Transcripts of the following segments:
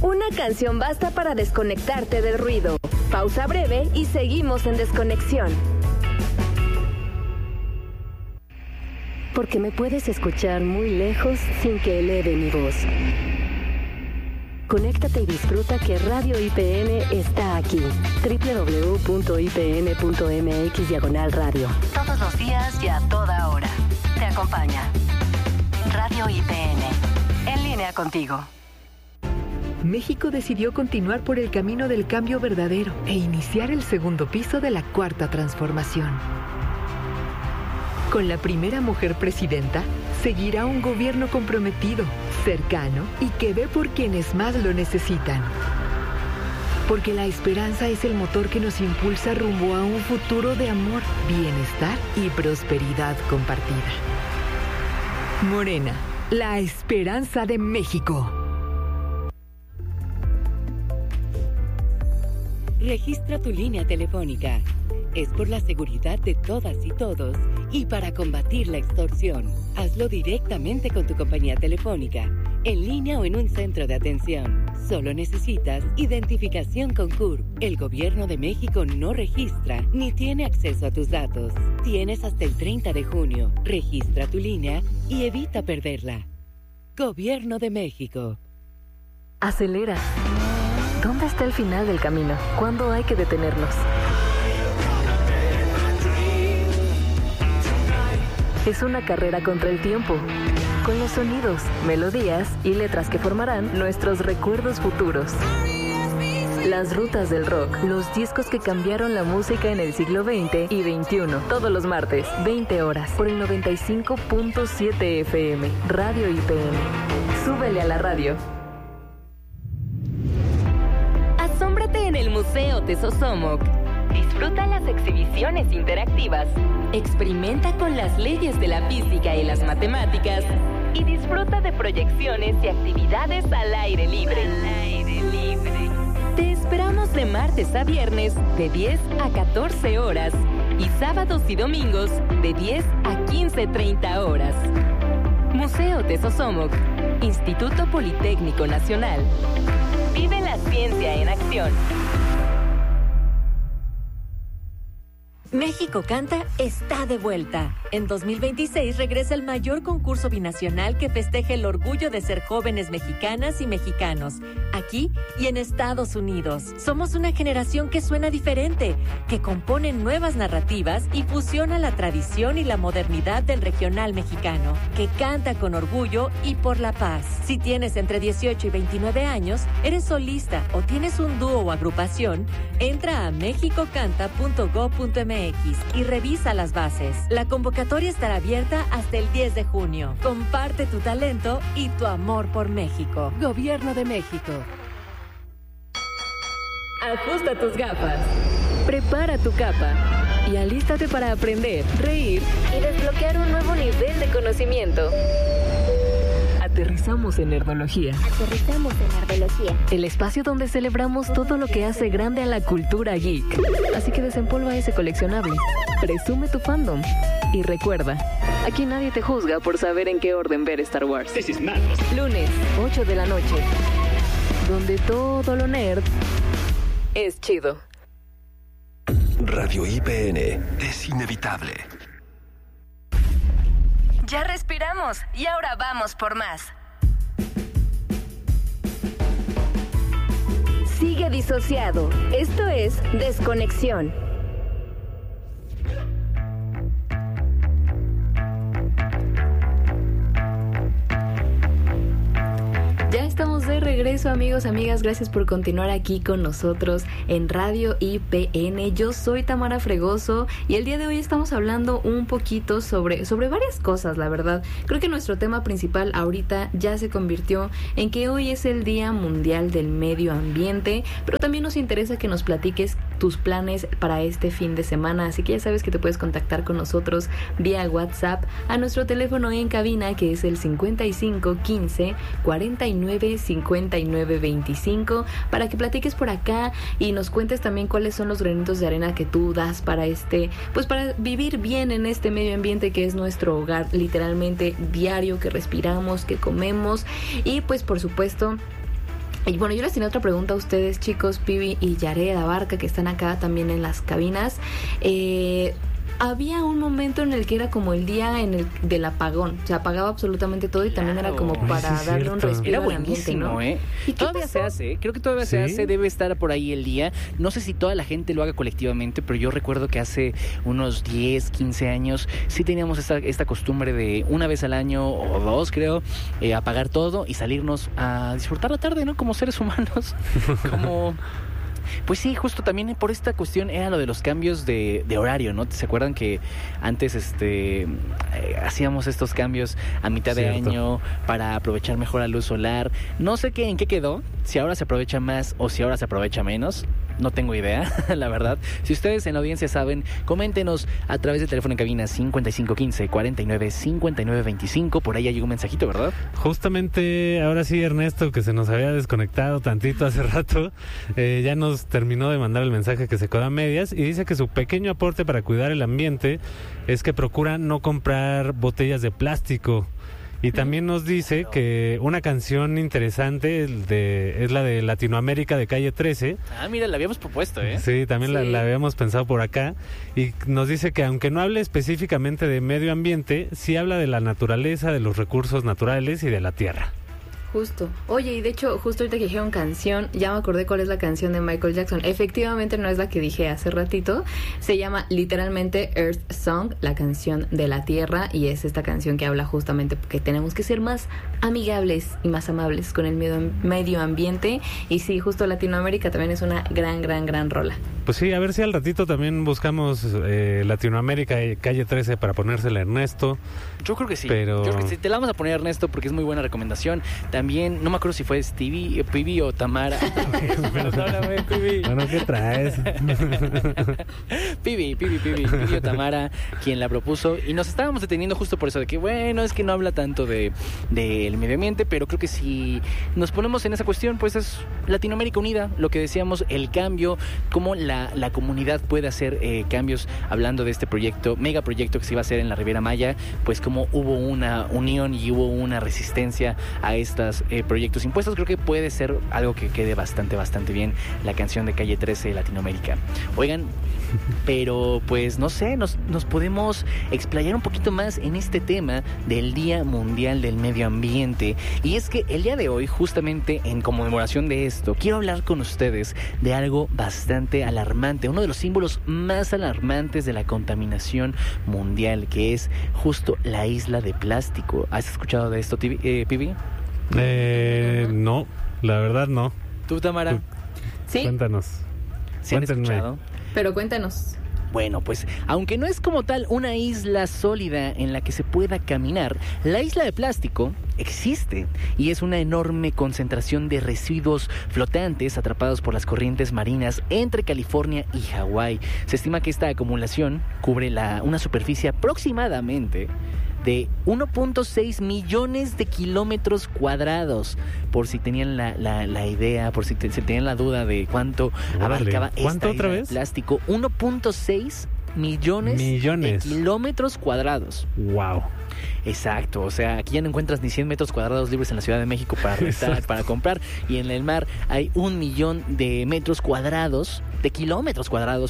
Una canción basta para desconectarte del ruido. Pausa breve y seguimos en Desconexión. Porque me puedes escuchar muy lejos sin que eleve mi voz. Conéctate y disfruta que Radio IPN está aquí. www.ipn.mx/radio. Todos los días y a toda hora. Te acompaña. Radio IPN. En línea contigo. México decidió continuar por el camino del cambio verdadero e iniciar el segundo piso de la Cuarta Transformación. Con la primera mujer presidenta, seguirá un gobierno comprometido, cercano y que ve por quienes más lo necesitan. Porque la esperanza es el motor que nos impulsa rumbo a un futuro de amor, bienestar y prosperidad compartida. Morena, la esperanza de México. Registra tu línea telefónica. Es por la seguridad de todas y todos y para combatir la extorsión. Hazlo directamente con tu compañía telefónica, en línea o en un centro de atención. Solo necesitas identificación con CURP. El Gobierno de México no registra ni tiene acceso a tus datos. Tienes hasta el 30 de junio. Registra tu línea y evita perderla. Gobierno de México. Acelera. ¿Dónde está el final del camino? ¿Cuándo hay que detenernos? Es una carrera contra el tiempo, con los sonidos, melodías y letras que formarán nuestros recuerdos futuros. Las rutas del rock, los discos que cambiaron la música en el siglo XX y XXI. Todos los martes, 20 horas, por el 95.7 FM, Radio IPN. Súbele a la radio. Asómbrate en el Museo Tesosomoc. Disfruta las exhibiciones interactivas. Experimenta con las leyes de la física y las matemáticas. Y disfruta de proyecciones y actividades al aire libre. Te esperamos de martes a viernes de 10 a 14 horas y sábados y domingos de 10 a 15:30 horas. Museo Tesosomoc, Instituto Politécnico Nacional. Vive la ciencia en acción. México Canta está de vuelta. En 2026 regresa el mayor concurso binacional que festeja el orgullo de ser jóvenes mexicanas y mexicanos, aquí y en Estados Unidos. Somos una generación que suena diferente, que compone nuevas narrativas y fusiona la tradición y la modernidad del regional mexicano, que canta con orgullo y por la paz. Si tienes entre 18 y 29 años, eres solista o tienes un dúo o agrupación, entra a mexicocanta.gov.mx y revisa las bases. La convocatoria estará abierta hasta el 10 de junio. Comparte tu talento y tu amor por México. Gobierno de México. Ajusta tus gafas. Prepara tu capa. Y alístate para aprender, reír y desbloquear un nuevo nivel de conocimiento. Aterrizamos en Nerdología. El espacio donde celebramos todo lo que hace grande a la cultura geek. Así que desempolva ese coleccionable. Presume tu fandom. Y recuerda, aquí nadie te juzga por saber en qué orden ver Star Wars. Lunes, 8 de la noche. Donde todo lo nerd es chido. Radio IPN es inevitable. Ya respiramos y ahora vamos por más. Sigue disociado. Esto es Desconexión. Ya estamos de regreso, amigos, amigas. Gracias por continuar aquí con nosotros en Radio IPN. Yo soy Tamara Fregoso y el día de hoy estamos hablando un poquito sobre varias cosas, la verdad. Creo que nuestro tema principal ahorita ya se convirtió en que hoy es el Día Mundial del Medio Ambiente, pero también nos interesa que nos platiques tus planes para este fin de semana. Así que ya sabes que te puedes contactar con nosotros vía WhatsApp a nuestro teléfono en cabina, que es el 55 15 49 59 25, para que platiques por acá y nos cuentes también cuáles son los granitos de arena que tú das para para vivir bien en este medio ambiente que es nuestro hogar, literalmente diario, que respiramos, que comemos y pues por supuesto Y bueno, yo les tenía otra pregunta a ustedes, chicos, Pibi y Yared Abarca, que están acá también en las cabinas. Había un momento en el que era como el día del apagón, se apagaba absolutamente todo y también era como para darle un respiro al ambiente, ¿no? ¿Y todavía se hace, creo que todavía se hace, debe estar por ahí el día. No sé si toda la gente lo haga colectivamente, pero yo recuerdo que hace unos 10, 15 años sí teníamos esta costumbre de una vez al año o dos, creo, apagar todo y salirnos a disfrutar la tarde, ¿no? Como seres humanos, como... Pues sí, justo también por esta cuestión era lo de los cambios de horario, ¿no? ¿Se acuerdan que antes hacíamos estos cambios a mitad de año para aprovechar mejor la luz solar? No sé en qué quedó, si ahora se aprovecha más o si ahora se aprovecha menos. No tengo idea, la verdad. Si ustedes en la audiencia saben, coméntenos a través del teléfono en cabina 5515-495925. Por ahí ya llegó un mensajito, ¿verdad? Justamente, ahora sí, Ernesto, que se nos había desconectado tantito hace rato, ya nos terminó de mandar el mensaje que se quedó a medias y dice que su pequeño aporte para cuidar el ambiente es que procura no comprar botellas de plástico. Y también nos dice que una canción interesante es la de Latinoamérica de Calle 13. Ah, mira, la habíamos propuesto, ¿eh? Sí, también la habíamos pensado por acá. Y nos dice que aunque no hable específicamente de medio ambiente, sí habla de la naturaleza, de los recursos naturales y de la tierra. Justo. Oye, y de hecho, justo ahorita que dijeron canción, ya me acordé cuál es la canción de Michael Jackson. Efectivamente no es la que dije hace ratito. Se llama literalmente Earth Song, la canción de la tierra, y es esta canción que habla justamente que tenemos que ser más amigables y más amables con el medio ambiente. Y sí, justo Latinoamérica también es una gran rola. Pues sí, a ver si al ratito también buscamos Latinoamérica y Calle 13 para ponérsela a Ernesto. Yo creo que sí. Pero... Yo creo que sí. Te la vamos a poner, Ernesto, porque es muy buena recomendación. También, no me acuerdo si fue Stevie, Pibi o Tamara. Perdóname, Pibi. Bueno, ¿qué traes? Pibi o Tamara, quien la propuso. Y nos estábamos deteniendo justo por eso, de que bueno, es que no habla tanto del medio ambiente, pero creo que si nos ponemos en esa cuestión, pues es Latinoamérica unida, lo que decíamos, el cambio, cómo la comunidad puede hacer cambios, hablando de este proyecto, megaproyecto que se iba a hacer en la Riviera Maya, pues cómo hubo una unión y hubo una resistencia a estos proyectos impuestos. Creo que puede ser algo que quede bastante bien la canción de Calle 13 de Latinoamérica. Oigan, pero pues no sé, nos podemos explayar un poquito más en este tema del Día Mundial del Medio Ambiente. Y es que el día de hoy, justamente en conmemoración de esto, quiero hablar con ustedes de algo bastante alarmante, uno de los símbolos más alarmantes de la contaminación mundial, que es justo la isla de plástico. ¿Has escuchado de esto, Pibi? No, la verdad no. ¿Tú, Tamara? Sí. Cuéntanos. ¿Sí han escuchado? Pero cuéntanos. Bueno, pues aunque no es como tal una isla sólida en la que se pueda caminar, la isla de plástico existe y es una enorme concentración de residuos flotantes atrapados por las corrientes marinas entre California y Hawái. Se estima que esta acumulación cubre una superficie aproximadamente de 1.6 millones de kilómetros cuadrados, por si tenían la idea, por si tenían la duda de cuánto abarcaba esta isla de plástico. 1.6 millones de kilómetros cuadrados. Wow. Exacto, o sea, aquí ya no encuentras ni 100 metros cuadrados libres en la Ciudad de México para rentar, para comprar, y en el mar hay 1 millón de kilómetros cuadrados,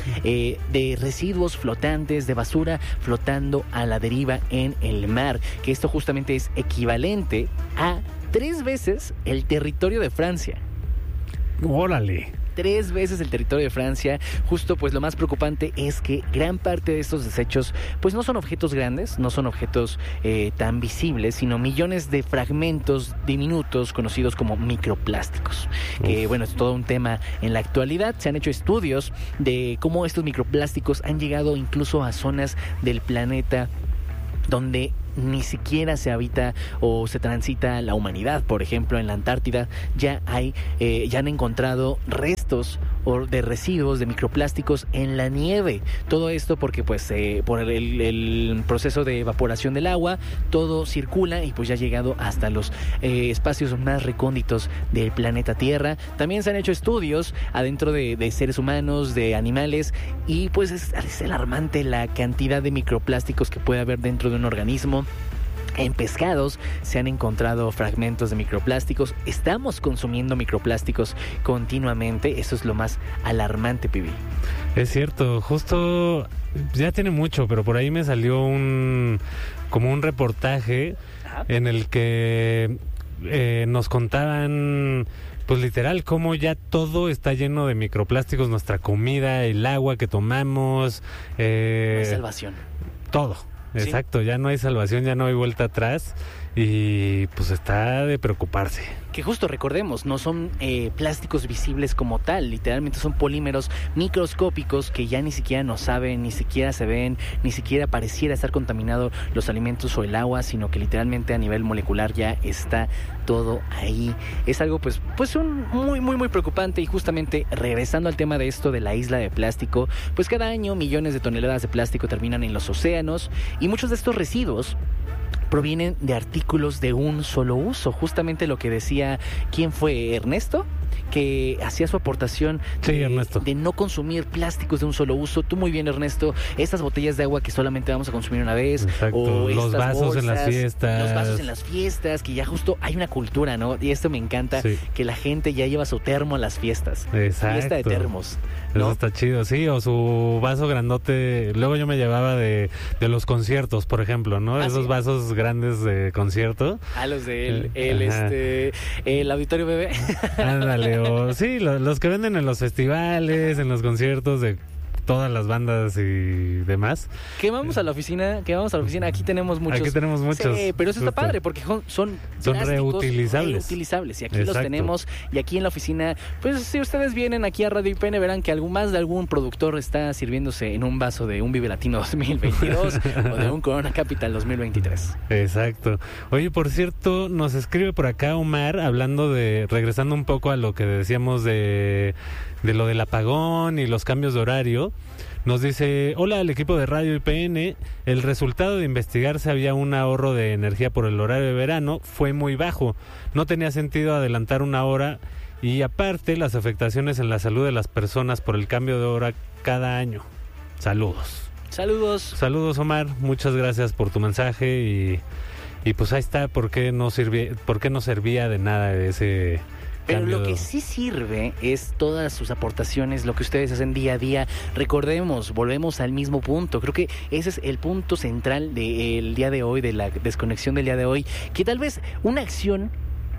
de residuos flotantes, de basura flotando a la deriva en el mar, que esto justamente es equivalente a 3 veces el territorio de Francia. ¡Órale! 3 veces el territorio de Francia. Justo, pues lo más preocupante es que gran parte de estos desechos pues no son objetos grandes, no son objetos tan visibles, sino millones de fragmentos diminutos conocidos como microplásticos. Bueno, es todo un tema en la actualidad. Se han hecho estudios de cómo estos microplásticos han llegado incluso a zonas del planeta donde ni siquiera se habita o se transita la humanidad. Por ejemplo, en la Antártida ya han encontrado restos de residuos de microplásticos en la nieve. Todo esto porque pues por el proceso de evaporación del agua, todo circula y pues ya ha llegado hasta los espacios más recónditos del planeta Tierra. También se han hecho estudios adentro de seres humanos, de animales, y pues es alarmante la cantidad de microplásticos que puede haber dentro de un organismo. En pescados se han encontrado fragmentos de microplásticos. Estamos consumiendo microplásticos continuamente. Eso es lo más alarmante, Pibi. Es cierto, justo ya tiene mucho, pero por ahí me salió como un reportaje en el que nos contaban, pues literal, cómo ya todo está lleno de microplásticos, nuestra comida, el agua que tomamos. No hay salvación. Todo. ¿Sí? Exacto, ya no hay salvación, ya no hay vuelta atrás y pues está de preocuparse. Que justo recordemos, no son plásticos visibles como tal, literalmente son polímeros microscópicos que ya ni siquiera nos saben, ni siquiera se ven, ni siquiera pareciera estar contaminado los alimentos o el agua, sino que literalmente a nivel molecular ya está todo ahí. Es algo pues muy preocupante. Y justamente regresando al tema de esto de la isla de plástico, pues cada año millones de toneladas de plástico terminan en los océanos y muchos de estos residuos provienen de artículos de un solo uso. Justamente lo que decía, ¿quién fue? ¿Ernesto? Que hacía su aportación de no consumir plásticos de un solo uso. Tú muy bien, Ernesto, estas botellas de agua que solamente vamos a consumir una vez. Exacto. O los vasos bolsas, en las fiestas. Los vasos en las fiestas, que ya justo hay una cultura, ¿no? Y esto me encanta, que la gente ya lleva su termo a las fiestas. Exacto. Fiesta de termos, ¿no? Eso está chido, sí, o su vaso grandote. Luego yo me llevaba de los conciertos, por ejemplo, ¿no? Esos vasos grandes de concierto. Los de el Auditorio Bebé. Ándale, o sí, los que venden en los festivales, en los conciertos de todas las bandas y demás. Que vamos a la oficina, aquí tenemos muchos. Sí, pero eso está padre porque son reutilizables. Y aquí los tenemos, y aquí en la oficina, pues si ustedes vienen aquí a Radio IPN verán que más de algún productor está sirviéndose en un vaso de un Vive Latino 2022 o de un Corona Capital 2023. Exacto. Oye, por cierto, nos escribe por acá Omar, regresando un poco a lo que decíamos de lo del apagón y los cambios de horario. Nos dice: hola al equipo de Radio IPN, el resultado de investigar si había un ahorro de energía por el horario de verano fue muy bajo, no tenía sentido adelantar una hora y aparte las afectaciones en la salud de las personas por el cambio de hora cada año. Saludos Omar, muchas gracias por tu mensaje y pues ahí está, ¿por qué no servía de nada ese... Pero lo que sí sirve es todas sus aportaciones, lo que ustedes hacen día a día. Recordemos, volvemos al mismo punto. Creo que ese es el punto central del día de hoy, de la desconexión del día de hoy. Que tal vez una acción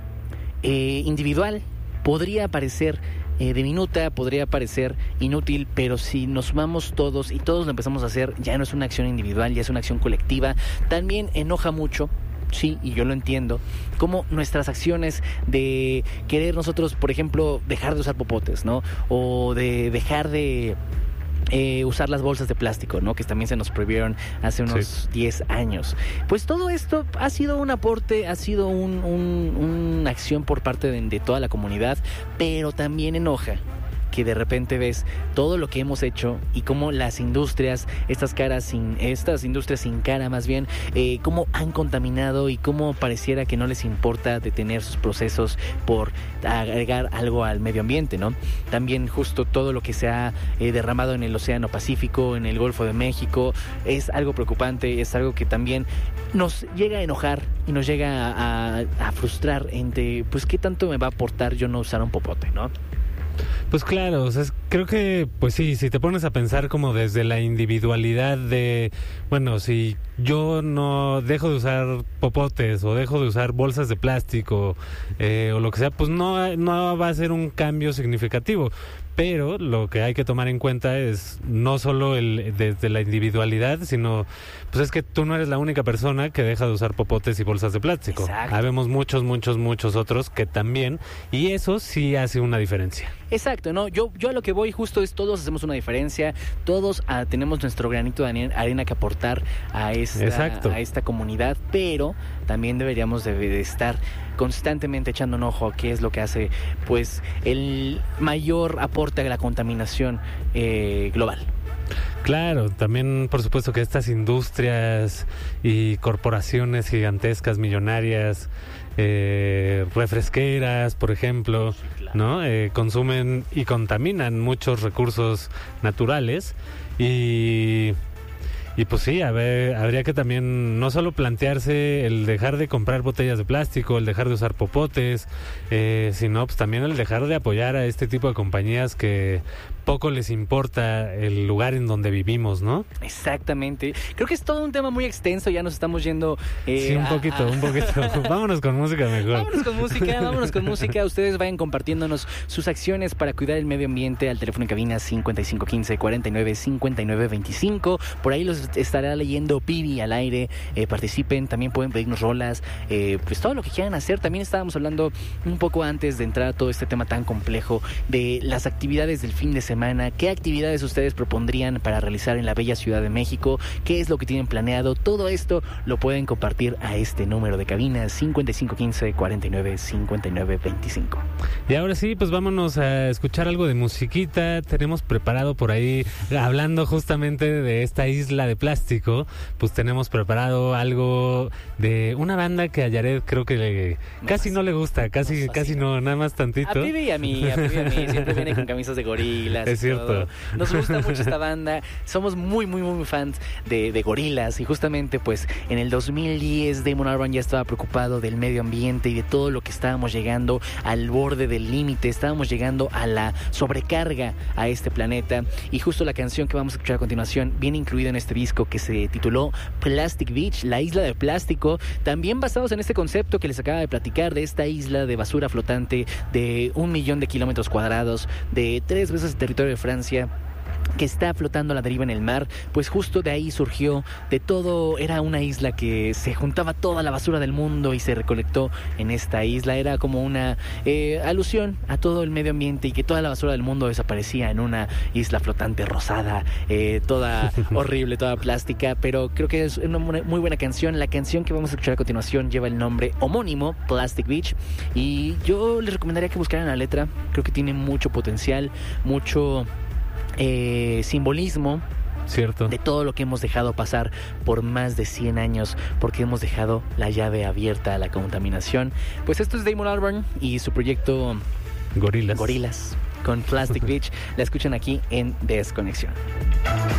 individual podría parecer diminuta, podría parecer inútil, pero si nos sumamos todos y todos lo empezamos a hacer, ya no es una acción individual, ya es una acción colectiva. También enoja mucho. Sí, y yo lo entiendo, como nuestras acciones de querer nosotros, por ejemplo, dejar de usar popotes, ¿no? O de dejar de usar las bolsas de plástico, ¿no? Que también se nos prohibieron hace unos 10 años. Pues todo esto ha sido un aporte, ha sido una acción por parte de toda la comunidad, pero también enoja que de repente ves todo lo que hemos hecho y cómo las industrias, estas industrias sin cara más bien, cómo han contaminado y cómo pareciera que no les importa detener sus procesos por agregar algo al medio ambiente, ¿no? También justo todo lo que se ha derramado en el Océano Pacífico, en el Golfo de México, es algo preocupante, es algo que también nos llega a enojar y nos llega a frustrar entre, pues, ¿qué tanto me va a aportar yo no usar un popote, ¿no? Pues claro, o sea, creo que, pues sí, si te pones a pensar como desde la individualidad de, bueno, si yo no dejo de usar popotes o dejo de usar bolsas de plástico o lo que sea, pues no va a ser un cambio significativo. Pero lo que hay que tomar en cuenta es no solo desde la individualidad, sino pues es que tú no eres la única persona que deja de usar popotes y bolsas de plástico. Exacto. Habemos muchos otros que también, y eso sí hace una diferencia. Exacto, no, yo a lo que voy justo es todos hacemos una diferencia, todos tenemos nuestro granito de arena que aportar a esta comunidad, pero también deberíamos de estar constantemente echando un ojo a qué es lo que hace pues el mayor aporte a la contaminación global. Claro, también por supuesto que estas industrias y corporaciones gigantescas, millonarias, refresqueras, por ejemplo, sí, claro, ¿no? Consumen y contaminan muchos recursos naturales y Y pues sí, habría que también no solo plantearse el dejar de comprar botellas de plástico, el dejar de usar popotes, sino pues también el dejar de apoyar a este tipo de compañías que poco les importa el lugar en donde vivimos, ¿no? Exactamente. Creo que es todo un tema muy extenso, ya nos estamos yendo... sí, un poquito. Vámonos con música mejor. Vámonos con música. Ustedes vayan compartiéndonos sus acciones para cuidar el medio ambiente al teléfono en cabina 5515-495925. Por ahí los estará leyendo Pibi al aire. Participen, también pueden pedirnos rolas, pues todo lo que quieran hacer. También estábamos hablando un poco antes de entrar a todo este tema tan complejo de las actividades del fin de semana. ¿Qué actividades ustedes propondrían para realizar en la bella Ciudad de México? ¿Qué es lo que tienen planeado? Todo esto lo pueden compartir a este número de cabina 5515-495925. Y ahora sí, pues vámonos a escuchar algo de musiquita. Tenemos preparado por ahí, hablando justamente de esta isla de plástico, pues tenemos preparado algo de una banda que a Yared creo que casi no le gusta, casi no, nada más tantito. A Pibi y a mí, siempre viene con camisas de gorilas. Es cierto. Todo. Nos gusta mucho esta banda, somos muy fans de gorilas, y justamente pues en el 2010 Damon Albarn ya estaba preocupado del medio ambiente y de todo lo que estábamos llegando al borde del límite, estábamos llegando a la sobrecarga a este planeta, y justo la canción que vamos a escuchar a continuación viene incluida en este disco que se tituló Plastic Beach, la isla de plástico, también basados en este concepto que les acaba de platicar de esta isla de basura flotante de 1 millón de kilómetros cuadrados, de 3 veces el territorio de Francia, que está flotando a la deriva en el mar. Pues justo de ahí surgió, de todo, era una isla que se juntaba toda la basura del mundo y se recolectó en esta isla. Era como una alusión a todo el medio ambiente, y que toda la basura del mundo desaparecía en una isla flotante rosada, toda horrible, toda plástica. Pero creo que es una muy buena canción. La canción que vamos a escuchar a continuación lleva el nombre homónimo, Plastic Beach, y yo les recomendaría que buscaran la letra. Creo que tiene mucho potencial, mucho simbolismo, cierto, de todo lo que hemos dejado pasar por más de 100 años, porque hemos dejado la llave abierta a la contaminación. Pues esto es Damon Albarn y su proyecto Gorilas con Plastic Beach. La escuchan aquí en Desconexión.